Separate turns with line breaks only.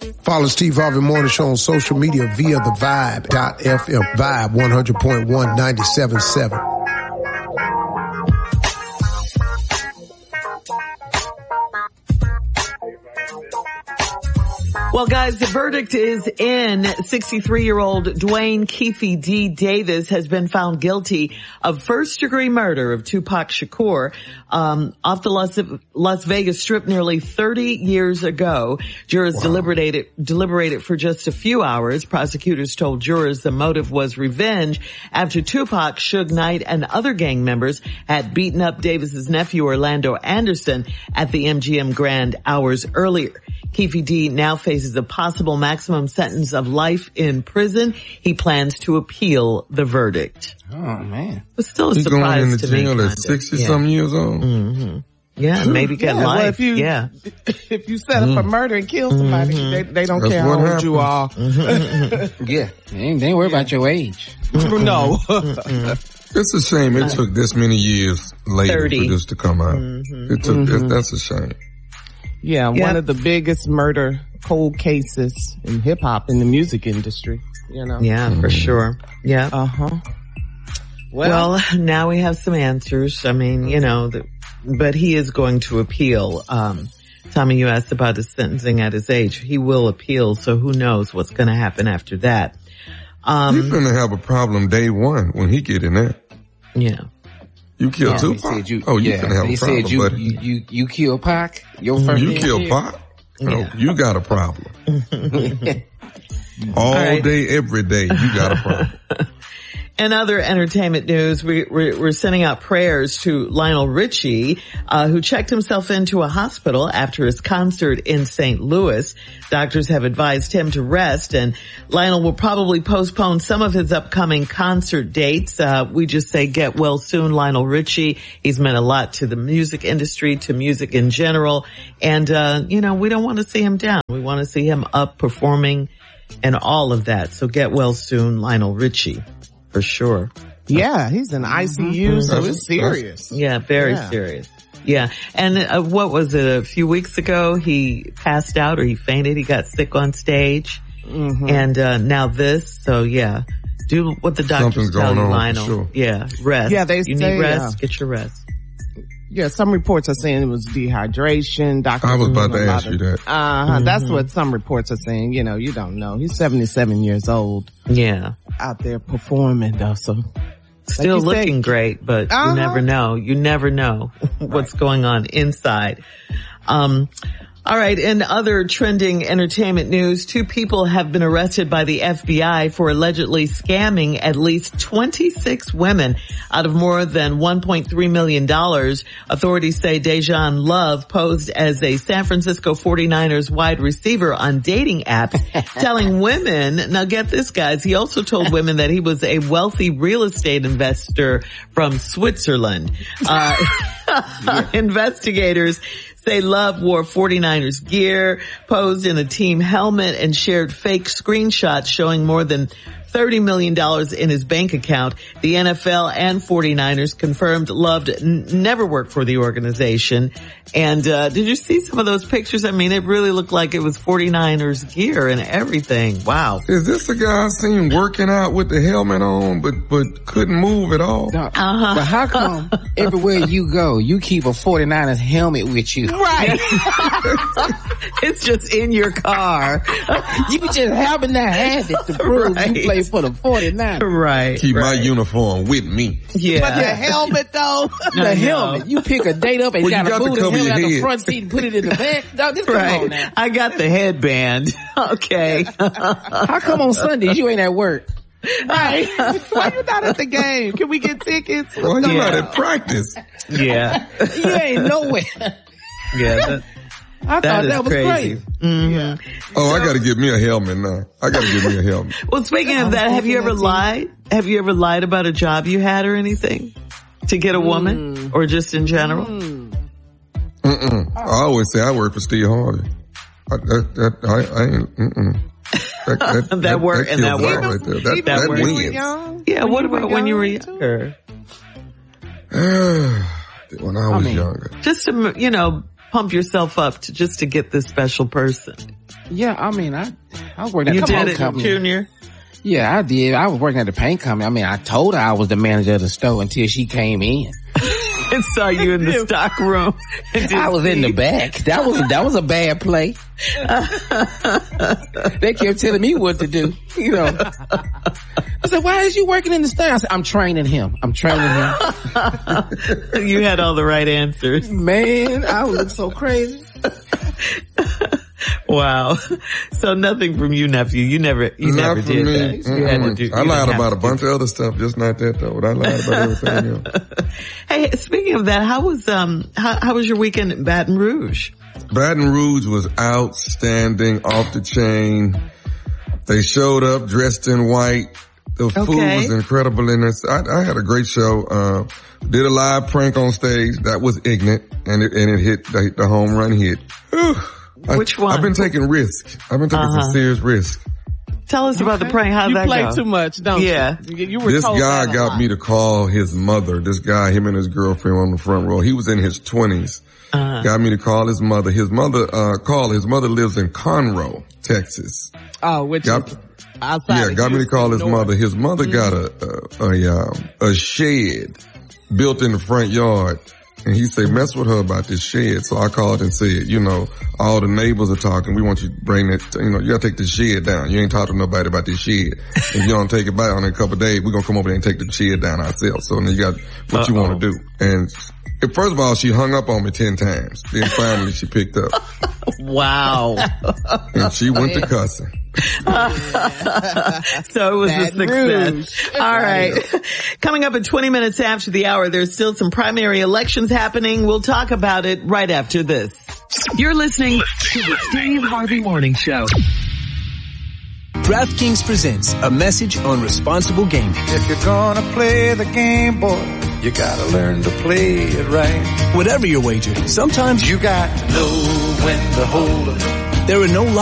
Follow Steve Harvey Morning Show on social media via the Vibe.fm. Vibe 100.1 97.7.
Well, guys, the verdict is in. 63-year-old Dwayne Keefe D. Davis has been found guilty of first-degree murder of Tupac Shakur off the Las Vegas Strip nearly 30 years ago. Jurors deliberated for just a few hours. Prosecutors told jurors the motive was revenge after Tupac, Suge Knight, and other gang members had beaten up Davis's nephew Orlando Anderson at the MGM Grand hours earlier. Keefe D now faces a possible maximum sentence of life in prison. He plans to appeal the verdict.
Oh, man.
It's still a surprise to me.
He's going in the jail at 60-something years old?
Mm-hmm. Yeah, maybe get life.
Well, if you set up a murder and kill somebody, they don't care how old you are.
Yeah. They ain't worry about your age.
No.
It's a shame it took this many years later for this to come out. It took that's a shame.
Yeah, one of the biggest murder cold cases in hip hop in the music industry, you know.
Yeah, for sure. Yeah.
Uh-huh.
Well, now we have some answers. I mean, you know, but he is going to appeal. Tommy, you asked about his sentencing at his age. He will appeal, so who knows what's going to happen after that.
He's going to have a problem day one when he get in there.
Yeah.
You killed Tupac? You can have a problem, buddy.
You kill Pac? Your first
you kill Pac? Oh, you got a problem. All day, every day, you got a problem.
In other entertainment news, we're sending out prayers to Lionel Richie, who checked himself into a hospital after his concert in St. Louis. Doctors have advised him to rest, and Lionel will probably postpone some of his upcoming concert dates. We just say get well soon, Lionel Richie. He's meant a lot to the music industry, to music in general. And, you know, we don't want to see him down. We want to see him up performing and all of that. So get well soon, Lionel Richie. For sure.
Yeah, he's in ICU, so it's serious.
Yeah, very serious. Yeah. And what was it? A few weeks ago, he passed out or he fainted. He got sick on stage. And now this. So, yeah. Do what the doctors tell you, Lionel.
Sure.
Yeah, rest.
Yeah,
you need rest. Get your rest.
Yeah, some reports are saying it was dehydration.
I was about to ask you that.
That's what some reports are saying. You know, you don't know. He's 77 years old.
Yeah.
Out there performing though, so.
Still like looking great, but you never know. You never know what's going on inside. All right. In other trending entertainment news, 2 people have been arrested by the FBI for allegedly scamming at least 26 women out of more than $1.3 million. Authorities say Dejan Love posed as a San Francisco 49ers wide receiver on dating apps, telling women, now get this guys, he also told women that he was a wealthy real estate investor from Switzerland. Investigators say Love wore 49ers gear, posed in a team helmet, and shared fake screenshots showing more than $30 million in his bank account. The NFL and 49ers confirmed Love never worked for the organization. And did you see some of those pictures? I mean, it really looked like it was 49ers gear and everything. Wow.
Is this the guy I seen working out with the helmet on but couldn't move at all?
But how come everywhere you go, you keep a 49ers helmet with you?
Right. It's just in your car.
You just happen to have it to prove you play for the 49ers.
Right.
Keep my uniform with me.
Yeah.
But the helmet though?
The helmet. You pick a date up and got to move the helmet out the front seat and put it in the back. No, just come on now.
I got the headband. Okay.
How come on Sundays you ain't at work?
Right. Why you not at the game? Can we get tickets?
Why you not at practice?
Yeah.
You ain't nowhere.
Yeah.
I thought that was
crazy.
Great.
Mm-hmm.
Oh, I got to get me a helmet now. I got to get me a helmet.
Well, speaking of that, have you ever lied? Have you ever lied about a job you had or anything to get a woman, or just in general?
I always say I work for Steve Harvey. I ain't.
That work and that work
right there. That
wins. Yeah. What about when you were younger?
When I was younger,
just to pump yourself up to get this special person.
Yeah, I mean, I was working at the paint company.
Junior?
Yeah, I did. I was working at the paint company. I mean, I told her I was the manager of the store until she came in.
And saw you in the stock room.
I was in the back. That was a bad play. They kept telling me what to do, you know. I said, why is you working in the store? I said, I'm training him.
You had all the right answers.
Man, I look so crazy.
Wow. So nothing from you, nephew. You never did that. You had to
I lied about a bunch of other stuff, just not that though. I lied about everything else.
Hey, speaking of that, how was your weekend in Baton Rouge?
Baton Rouge was outstanding, off the chain. They showed up dressed in white. The food was incredible in this. I had a great show. Did a live prank on stage. That was ignorant, and it hit the home run hit.
Which one?
I've been taking risks. I've been taking some serious risks.
Tell us about the prank. How'd that go?
You play too much, don't you?
Yeah.
This guy got me to call his mother. This guy, him and his girlfriend on the front row. He was in his 20s. Got me to call his mother. His mother lives in Conroe, Texas.
Oh, which is outside.
Yeah, got me to call his mother. His mother got a shed built in the front yard. And he said, mess with her about this shed. So I called and said, you know, all the neighbors are talking. We want you to bring it, you know, you gotta take the shed down. You ain't talking to nobody about this shed. If you don't take it back in a couple of days, we're gonna come over there and take the shed down ourselves. So then you got what you want to do. And first of all, she hung up on me 10 times. Then finally she picked up.
Wow.
And she went to cussing.
So it was a success. All right. Coming up in 20 minutes after the hour, there's still some primary elections happening. We'll talk about it right after this. You're listening to the Steve Harvey Morning Show.
DraftKings presents a message on responsible gaming.
If you're gonna play the game, boy, you gotta learn to play it right.
Whatever your wager, sometimes
you got to know when to hold 'em.
There are no